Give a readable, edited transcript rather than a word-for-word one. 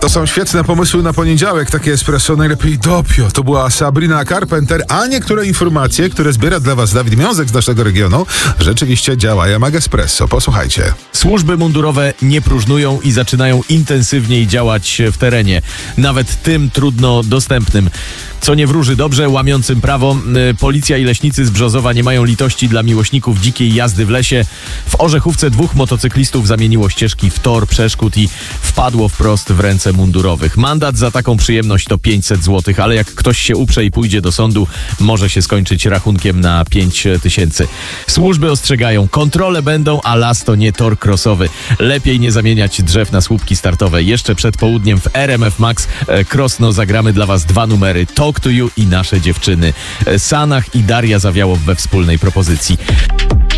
To są świetne pomysły na poniedziałek, takie espresso najlepiej dopio. To była Sabrina Carpenter, a niektóre informacje, które zbiera dla was Dawid Miązek z naszego regionu, rzeczywiście działają jak espresso. Posłuchajcie. Służby mundurowe nie próżnują i zaczynają intensywniej działać w terenie, nawet tym trudno dostępnym. Co nie wróży dobrze, łamiącym prawo, policja i leśnicy z Brzozowa nie mają litości dla miłośników dzikiej jazdy w lesie. W Orzechówce 2 motocyklistów zamieniło ścieżki w tor przeszkód i wpadło wprost w ręce mundurowych. Mandat za taką przyjemność to 500 zł, ale jak ktoś się uprze i pójdzie do sądu, może się skończyć rachunkiem na 5000. Służby ostrzegają, kontrole będą, a las to nie tor crossowy. Lepiej nie zamieniać drzew na słupki startowe. Jeszcze przed południem w RMF Max Krosno zagramy dla was 2 numery. Talk to You i Nasze dziewczyny. Sanach i Daria Zawiałow we wspólnej propozycji.